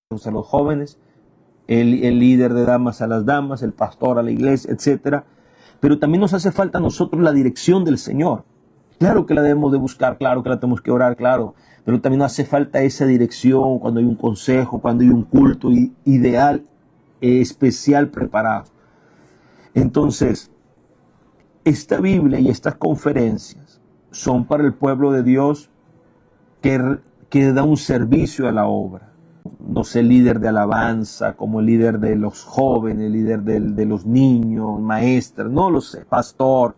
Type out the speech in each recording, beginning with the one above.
a los jóvenes, el líder de damas a las damas, el pastor a la iglesia, etc. Pero también nos hace falta a nosotros la dirección del Señor. Claro que la debemos de buscar, claro que la tenemos que orar, claro, pero también nos hace falta esa dirección cuando hay un consejo, cuando hay un culto ideal, especial preparado. Entonces, esta Biblia y estas conferencias son para el pueblo de Dios que da un servicio a la obra. No sé, líder de alabanza, como el líder de los jóvenes, el líder de los niños, maestro, no lo sé, pastor,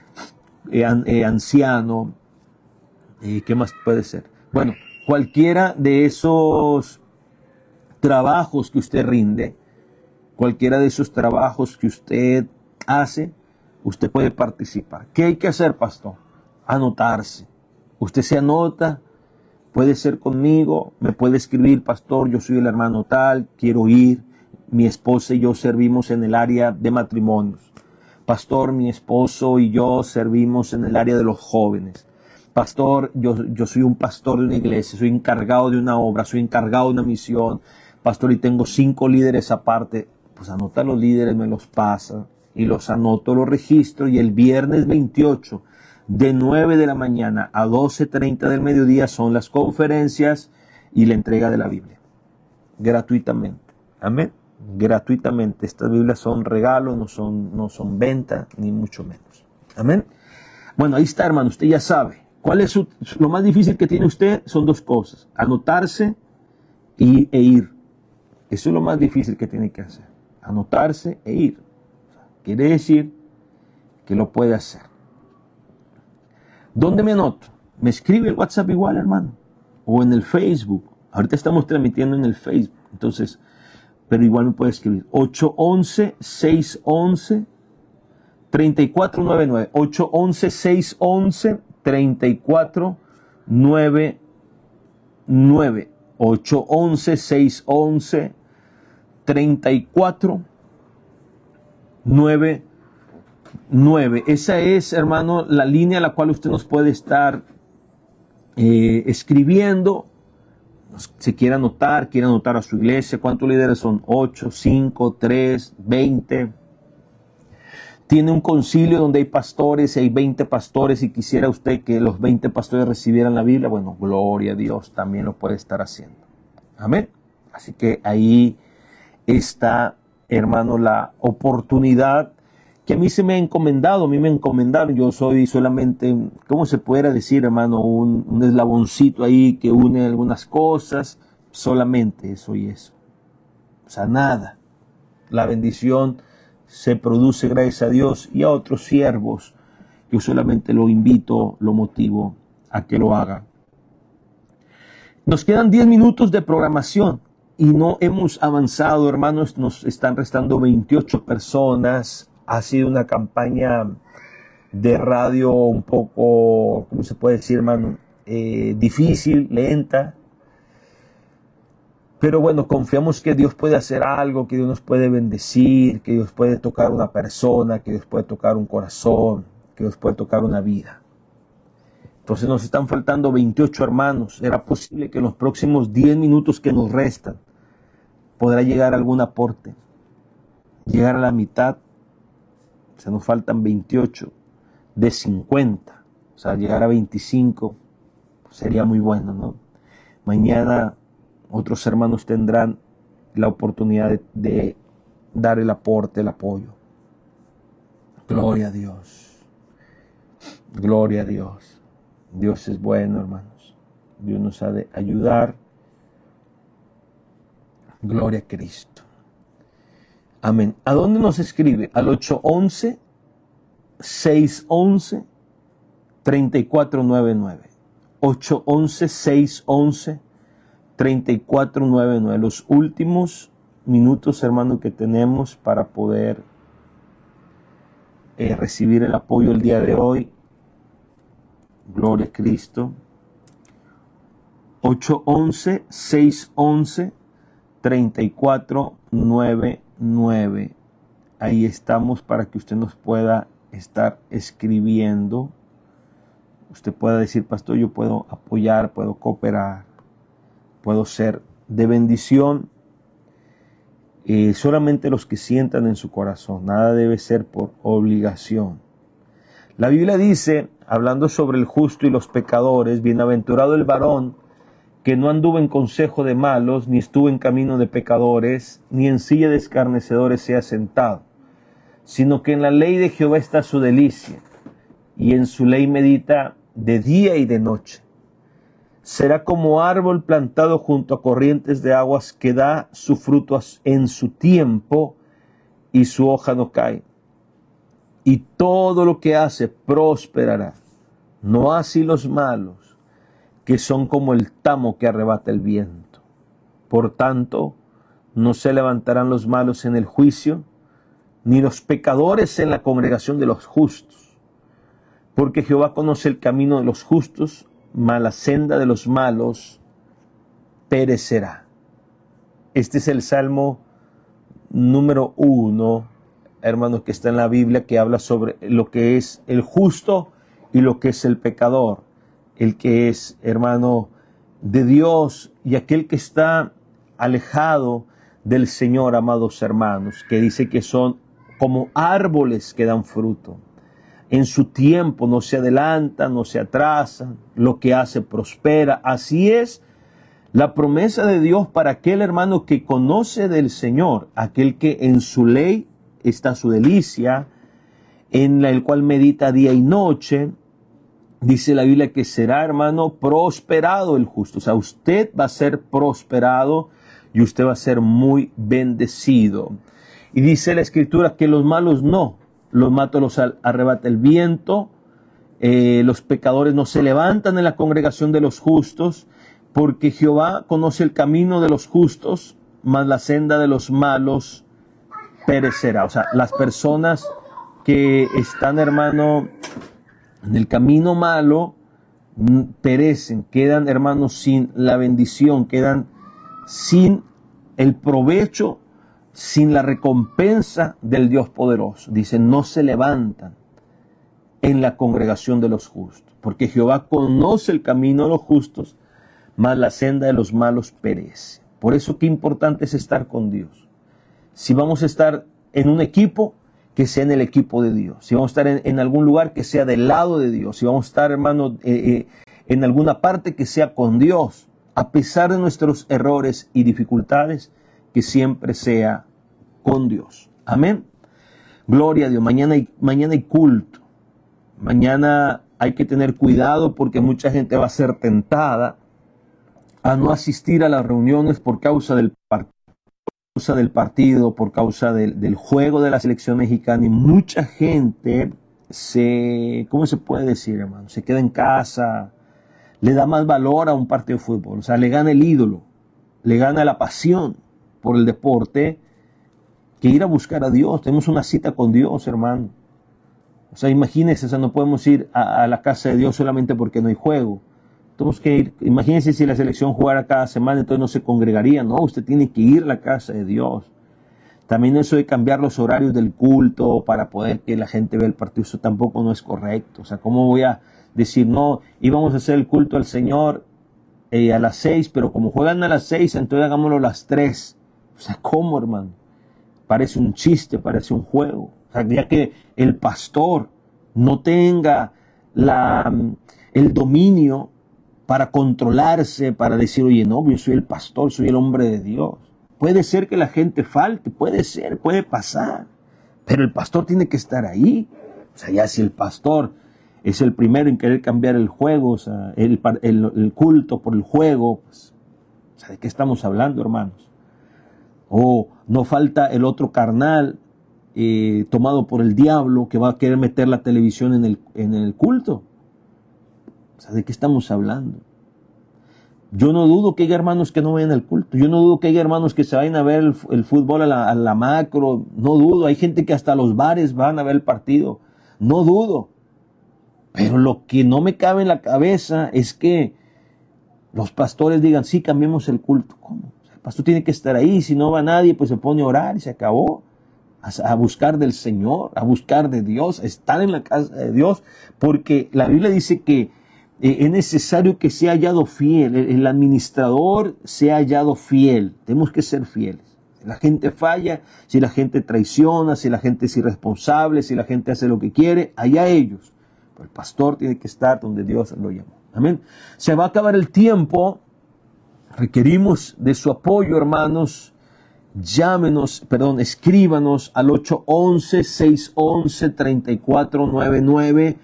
anciano, ¿qué más puede ser? Bueno, cualquiera de esos trabajos que usted rinde, cualquiera de esos trabajos que usted hace, usted puede participar. ¿Qué hay que hacer, pastor? Anotarse. Usted se anota, puede ser conmigo, me puede escribir, pastor, yo soy el hermano tal, quiero ir, mi esposa y yo servimos en el área de matrimonios. Pastor, mi esposo y yo servimos en el área de los jóvenes. Pastor, yo soy un pastor de una iglesia, soy encargado de una obra, soy encargado de una misión. Pastor, y tengo 5 líderes aparte. Pues anota los líderes, me los pasa y los anoto, los registro, y el viernes 28 de 9 de la mañana a 12:30 del mediodía son las conferencias y la entrega de la Biblia. Gratuitamente. Amén. Gratuitamente. Estas Biblias son regalos, no son venta, ni mucho menos. Amén. Bueno, ahí está, hermano. Usted ya sabe. ¿Cuál es lo más difícil que tiene usted? Son 2 cosas. Anotarse e ir. Eso es lo más difícil que tiene que hacer. Anotarse e ir. Quiere decir que lo puede hacer. ¿Dónde me anoto? Me escribe el WhatsApp igual, hermano. O en el Facebook. Ahorita estamos transmitiendo en el Facebook. Entonces, pero igual me puede escribir. 811-611-3499. 811-611-3499. 811-611-3499. Esa es, hermano, la línea a la cual usted nos puede estar escribiendo. Si quiere anotar a su iglesia. ¿Cuántos líderes son? 8, 5, 3, 20. Tiene un concilio donde hay pastores, hay 20 pastores, y quisiera usted que los 20 pastores recibieran la Biblia. Bueno, gloria a Dios, también lo puede estar haciendo. Amén. Así que ahí está, hermano, la oportunidad que a mí me encomendaron. Yo soy solamente, ¿cómo se pudiera decir, hermano? Un eslaboncito ahí que une algunas cosas, solamente eso y eso. O sea, nada. La bendición se produce gracias a Dios y a otros siervos. Yo solamente lo invito, lo motivo a que lo haga. Nos quedan 10 minutos de programación y no hemos avanzado, hermanos. Nos están restando 28 personas. Ha sido una campaña de radio un poco, ¿cómo se puede decir, hermano? Difícil, lenta. Pero bueno, confiamos que Dios puede hacer algo, que Dios nos puede bendecir, que Dios puede tocar una persona, que Dios puede tocar un corazón, que Dios puede tocar una vida. Entonces nos están faltando 28 hermanos. ¿Era posible que en los próximos 10 minutos que nos restan podrá llegar algún aporte? Llegar a la mitad. O sea, nos faltan 28 de 50. O sea, llegar a 25 sería muy bueno, ¿no? Mañana otros hermanos tendrán la oportunidad de dar el aporte, el apoyo. Gloria a Dios. Gloria a Dios. Dios es bueno, hermanos. Dios nos ha de ayudar. Gloria a Cristo. Amén. ¿A dónde nos escribe? Al 811-611-3499. 811-611-3499. Los últimos minutos, hermano, que tenemos para poder recibir el apoyo el día de hoy. Gloria a Cristo. 811-611-3499. Ahí estamos para que usted nos pueda estar escribiendo. Usted pueda decir, pastor, yo puedo apoyar, puedo cooperar, puedo ser de bendición solamente los que sientan en su corazón, nada debe ser por obligación. La Biblia dice, hablando sobre el justo y los pecadores, bienaventurado el varón que no anduvo en consejo de malos, ni estuvo en camino de pecadores, ni en silla de escarnecedores se ha sentado, sino que en la ley de Jehová está su delicia, y en su ley medita de día y de noche. Será como árbol plantado junto a corrientes de aguas que da su fruto en su tiempo y su hoja no cae. Y todo lo que hace prosperará. No así los malos, que son como el tamo que arrebata el viento. Por tanto, no se levantarán los malos en el juicio, ni los pecadores en la congregación de los justos. Porque Jehová conoce el camino de los justos, mas la senda de los malos perecerá. Este es el Salmo número 1, hermanos, que está en la Biblia, que habla sobre lo que es el justo y lo que es el pecador. El que es, hermano, de Dios y aquel que está alejado del Señor, amados hermanos, que dice que son como árboles que dan fruto. En su tiempo no se adelantan, no se atrasan, lo que hace prospera. Así es la promesa de Dios para aquel hermano que conoce del Señor, aquel que en su ley está su delicia, en el cual medita día y noche. Dice la Biblia que será, hermano, prosperado el justo. O sea, usted va a ser prosperado y usted va a ser muy bendecido. Y dice la Escritura que los malos no. Los malos los arrebata el viento, los pecadores no se levantan en la congregación de los justos, porque Jehová conoce el camino de los justos, mas la senda de los malos perecerá. O sea, las personas que están, hermano, en el camino malo, perecen, quedan, hermanos, sin la bendición, quedan sin el provecho, sin la recompensa del Dios poderoso. Dice, no se levantan en la congregación de los justos, porque Jehová conoce el camino de los justos, mas la senda de los malos perece. Por eso qué importante es estar con Dios. Si vamos a estar en un equipo, que sea en el equipo de Dios. Si vamos a estar en algún lugar, que sea del lado de Dios. Si vamos a estar, hermano, en alguna parte, que sea con Dios. A pesar de nuestros errores y dificultades, que siempre sea con Dios. Amén. Gloria a Dios. Mañana hay culto. Mañana hay que tener cuidado porque mucha gente va a ser tentada a no asistir a las reuniones por causa del partido, por causa del juego de la selección mexicana. Y mucha gente ¿cómo se puede decir, hermano? Se queda en casa, le da más valor a un partido de fútbol. O sea, le gana el ídolo, le gana la pasión por el deporte, que ir a buscar a Dios. Tenemos una cita con Dios, hermano. O sea, imagínense, o sea, no podemos ir a la casa de Dios solamente porque no hay juego. Tenemos que ir, imagínense si la selección jugara cada semana, entonces no se congregaría. No, usted tiene que ir a la casa de Dios. También eso de cambiar los horarios del culto para poder que la gente vea el partido, eso tampoco no es correcto. O sea, ¿cómo voy a decir, no, íbamos a hacer el culto al Señor a las 6, pero como juegan a las 6, entonces hagámoslo a las 3. O sea, ¿cómo, hermano? Parece un chiste, parece un juego. O sea, ya que el pastor no tenga el dominio para controlarse, para decir, oye, no, yo soy el pastor, soy el hombre de Dios. Puede ser que la gente falte, puede ser, puede pasar, pero el pastor tiene que estar ahí. O sea, ya si el pastor es el primero en querer cambiar el juego, o sea, el culto por el juego, pues, o sea, ¿de qué estamos hablando, hermanos? O no falta el otro carnal tomado por el diablo que va a querer meter la televisión en el culto. O sea, ¿de qué estamos hablando? Yo no dudo que haya hermanos que no vayan al culto. Yo no dudo que haya hermanos que se vayan a ver el fútbol a la macro. No dudo. Hay gente que hasta los bares van a ver el partido. No dudo. Pero lo que no me cabe en la cabeza es que los pastores digan, sí, cambiemos el culto. ¿Cómo? O sea, el pastor tiene que estar ahí. Si no va nadie, pues se pone a orar y se acabó. A buscar del Señor, a buscar de Dios, a estar en la casa de Dios. Porque la Biblia dice que es necesario que sea hallado fiel, el administrador sea hallado fiel. Tenemos que ser fieles. La gente falla, si la gente traiciona, si la gente es irresponsable, si la gente hace lo que quiere, allá ellos. Pero el pastor tiene que estar donde Dios lo llamó. Amén. Se va a acabar el tiempo. Requerimos de su apoyo, hermanos. Escríbanos al 811-611-3499.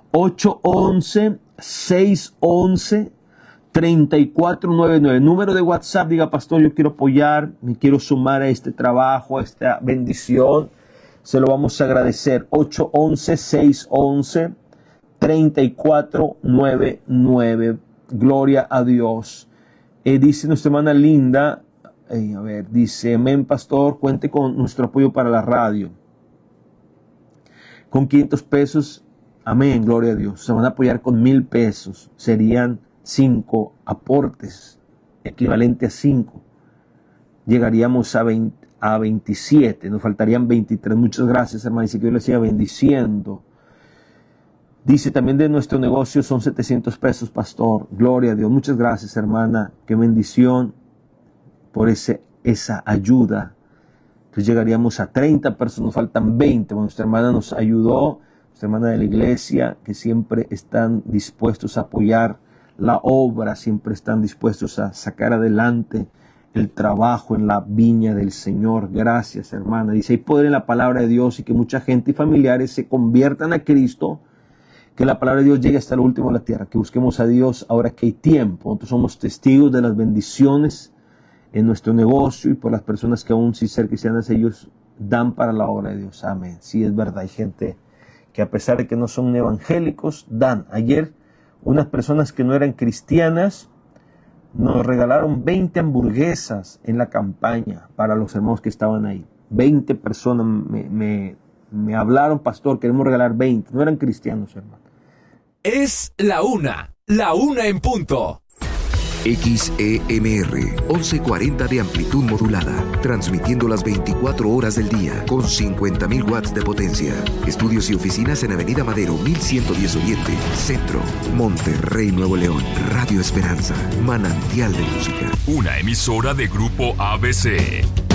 811-611-3499. Número de WhatsApp, diga, pastor, yo quiero apoyar, me quiero sumar a este trabajo, a esta bendición. Se lo vamos a agradecer. 811-611-3499. Gloria a Dios. Dice nuestra hermana Linda, dice, amén, pastor, cuente con nuestro apoyo para la radio. Con 500 pesos, amén, gloria a Dios. Se van a apoyar con 1,000 pesos. Serían 5 aportes, equivalente a 5. Llegaríamos a 27, nos faltarían 23. Muchas gracias, hermana, dice que yo le siga bendiciendo. Dice también de nuestro negocio son 700 pesos, pastor. Gloria a Dios. Muchas gracias, hermana. Qué bendición por esa ayuda. Entonces llegaríamos a 30 personas, nos faltan 20. Bueno, nuestra hermana nos ayudó, nuestra hermana de la iglesia, que siempre están dispuestos a apoyar la obra, siempre están dispuestos a sacar adelante el trabajo en la viña del Señor. Gracias, hermana. Dice, hay poder en la palabra de Dios y que mucha gente y familiares se conviertan a Cristo. Que la palabra de Dios llegue hasta el último de la tierra, que busquemos a Dios ahora que hay tiempo. Nosotros somos testigos de las bendiciones en nuestro negocio y por las personas que aún sin ser cristianas ellos dan para la obra de Dios. Amén. Sí, es verdad, hay gente que a pesar de que no son evangélicos, dan. Ayer unas personas que no eran cristianas nos regalaron 20 hamburguesas en la campaña para los hermanos que estaban ahí. 20 personas me hablaron, pastor, queremos regalar 20. No eran cristianos, hermano. Es la una en punto. XEMR 1140 de amplitud modulada, transmitiendo las 24 horas del día con 50.000 watts de potencia. Estudios y oficinas en Avenida Madero 1110 Oriente, Centro, Monterrey, Nuevo León. Radio Esperanza, manantial de música. Una emisora de Grupo ABC.